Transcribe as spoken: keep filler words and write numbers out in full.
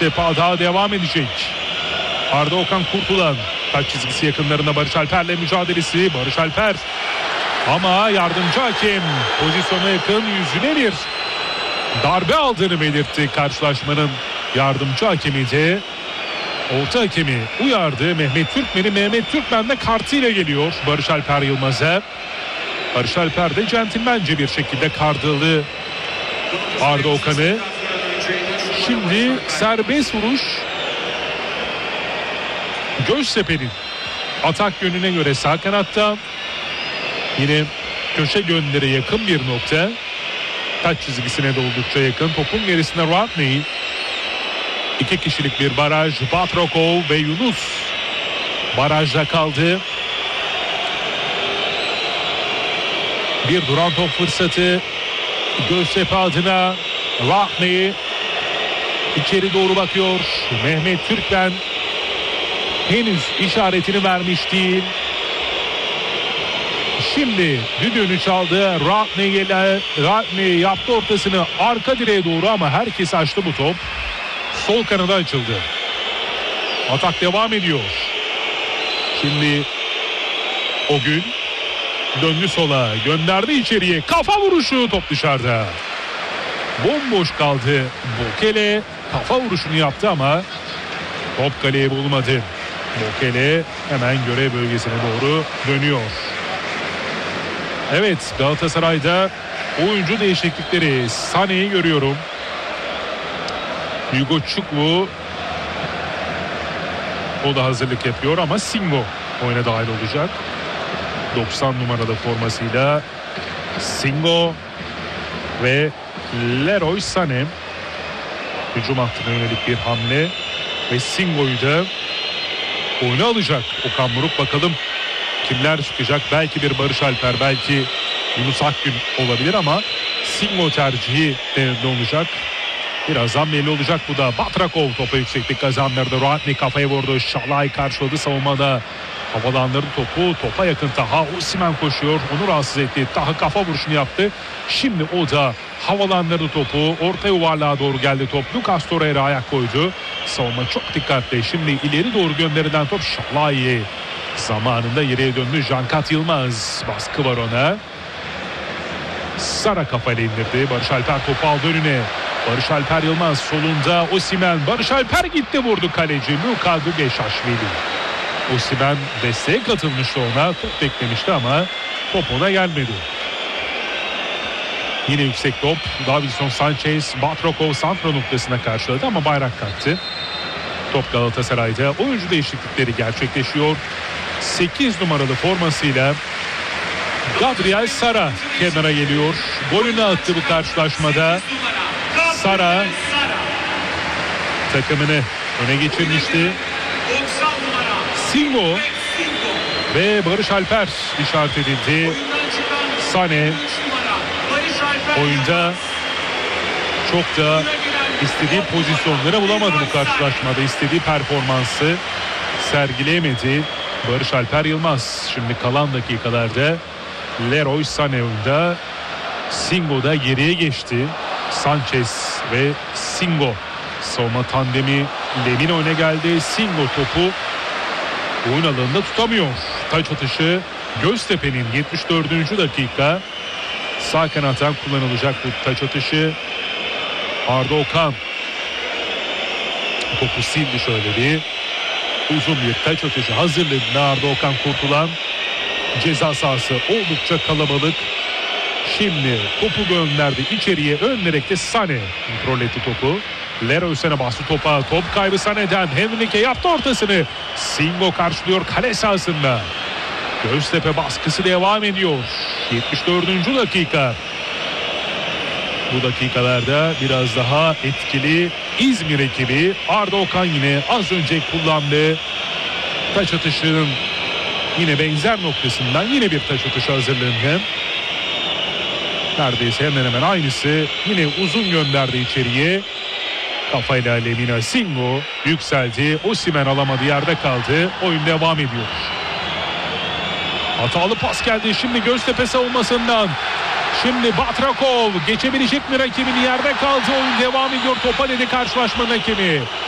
Göztepe daha devam edecek. Arda Okan Kurtulan taç çizgisi yakınlarında Barış Alper'le mücadelesi. Barış Alper ama yardımcı hakem pozisyona yakın yüzüne bir darbe aldığını belirtti. Karşılaşmanın yardımcı hakemi de orta hakemi uyardı. Mehmet Türkmen'i Mehmet Türkmen de kartıyla geliyor Barış Alper Yılmaz'a. Barış Alper de centilmence bir şekilde kardırdı Arda Okan'ı. Şimdi serbest vuruş Göztepe'nin atak yönüne göre sağ kanatta. Yine köşe gönderine yakın bir nokta. Taç çizgisine de oldukça yakın. Topun gerisinde Rodney. İki kişilik bir baraj. Batrakov ve Yunus barajda kaldı. Bir duran top fırsatı Göztepe adına. Rodney içeri doğru bakıyor. Mehmet Türkmen henüz işaretini vermiş değil. Şimdi düdüğünü çaldı. Rodney ile Rodney yaptı ortasını arka direğe doğru ama herkes açtı bu top. Sol kanada açıldı. Atak devam ediyor. Şimdi o gün döndü sola, gönderdi içeriye. Kafa vuruşu, top dışarıda. Bomboş kaldı. Bokele kafa vuruşunu yaptı ama top kaleye bulmadı. Bokele hemen görev bölgesine doğru dönüyor. Evet, Galatasaray'da oyuncu değişiklikleri. Sané'yi görüyorum. Hugo Çukwu o da hazırlık yapıyor ama Singo oyuna dahil olacak. doksan numarada formasıyla Singo ve Leroy Sané. Hücum hattına yönelik bir hamle ve Singo'yu da oyuna alacak Okan Buruk. Bakalım kimler çıkacak? Belki bir Barış Alper, belki Yunus Akgün olabilir ama Singo tercihi de olacak. Birazdan belli olacak bu da. Batrakov topa yükseklik kazandırdı. Rodney kafaya vurdu. Şalay karşıladı savunmada. Havalandırdı topu. Topa yakın Taha. Osimhen koşuyor. Onu rahatsız etti. Taha kafa vuruşunu yaptı. Şimdi o da havalandırdı topu. Orta yuvarlığa doğru geldi top. Lucas Torreira ayak koydu. Savunma çok dikkatli. Şimdi ileri doğru gönderilen top Şalay. Zamanında yere döndü. Cankat Yılmaz. Baskı var ona. Sara kafayla indirdi. Barış Alper topu aldı önüne. Barış Alper Yılmaz solunda Osimhen. Barış Alper gitti vurdu kaleci Luka Dugeşaşvili. Osimhen desteğe katılmıştı ona. Top beklemişti ama top ona gelmedi. Yine yüksek top. Davinson Sanchez Batrakov santra noktasına karşıladı ama bayrak kalktı. Top Galatasaray'da. Oyuncu değişiklikleri gerçekleşiyor. sekiz numaralı formasıyla Gabriel Sara kenara geliyor. Golünü attı bu karşılaşmada. Sara takımını öne geçirmişti. Singo ve Barış Alper işaret edildi. Sané oyunda çok da istediği pozisyonları bulamadı bu karşılaşmada. İstediği performansı sergileyemedi Barış Alper Yılmaz. Şimdi kalan dakikalarda Leroy Sané oyunda. Singo da geriye geçti. Sanchez ve Singo savunma tandemi Lemina öne geldi. Singo topu oyun alanında tutamıyor. Taç atışı Göztepe'nin yetmiş dördüncü dakika. Sağ kanattan kullanılacak bu taç atışı. Arda Okan topu sildi şöyle bir. Uzun bir taç atışı hazırlığında Arda Okan Kurtulan. Ceza sahası oldukça kalabalık. Şimdi topu gönderdi içeriye. Ön direkte Sané kontrol etti topu. Leroy Sané bastı topa. Top kaybı Sané'den. Henrique yaptı ortasını. Singo karşılıyor kale sahasında. Göztepe baskısı devam ediyor. yetmiş dördüncü dakika. Bu dakikalarda biraz daha etkili İzmir ekibi. Arda Okan yine az önce kullandı. Taç atışının yine benzer noktasından yine bir taç atışı hazırlığında. Neredeyse hemen hemen aynısı. Yine uzun gönderdi içeriye. Kafayla Lemina. Singo yükseldi. Osimhen alamadı, yerde kaldı. Oyun devam ediyor. Hatalı pas geldi şimdi Göztepe savunmasından. Şimdi Batrakov geçebilecek mi rakibini, yerde kaldı. Oyun devam ediyor. Topa dedi karşılaşmanın hakemi.